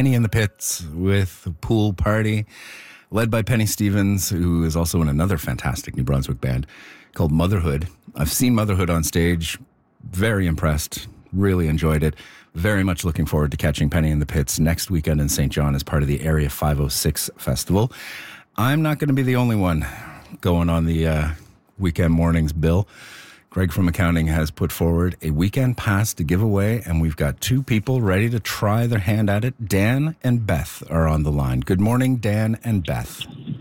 Penny in the Pits with a pool party led by Penny Stevens, who is also in another fantastic New Brunswick band called Motherhood. I've seen Motherhood on stage. Very impressed. Really enjoyed it. Very much looking forward to catching Penny in the Pits next weekend in St. John as part of the Area 506 Festival. I'm not going to be the only one going on the weekend mornings bill. Greg from accounting has put forward a weekend pass to give away, and we've got two people ready to try their hand at it. Dan and Beth are on the line. Good morning, Dan and Beth.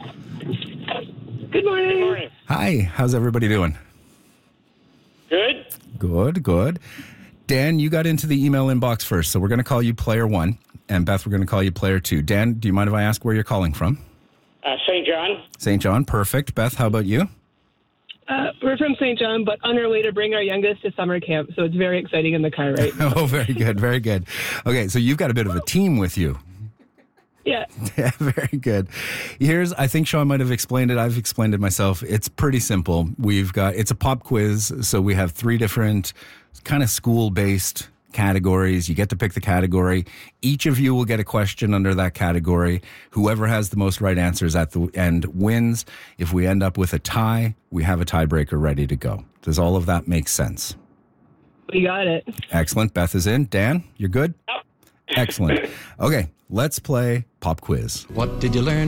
Good morning. Good morning. Hi, how's everybody doing? Good. Good. Dan, you got into the email inbox first, so we're going to call you player one, and Beth, we're going to call you player two. Dan, do you mind if I ask where you're calling from? St. John. St. John, perfect. Beth, how about you? We're from St. John, but on our way to bring our youngest to summer camp, so it's very exciting in the car right now. Oh, very good, very good. Okay, so you've got a bit of a team with you. Yeah. Yeah, very good. I think Sean might have explained it. I've explained it myself. It's pretty simple. It's a pop quiz, so we have 3 different kind of school-based categories. You get to pick the category. Each of you will get a question under that category. Whoever has the most right answers at the end wins. If we end up with a tie, we have a tiebreaker ready to go. Does all of that make sense? We got it. Excellent. Beth is in. Dan, you're good? Yep. Excellent. Okay, let's play pop quiz. What did you learn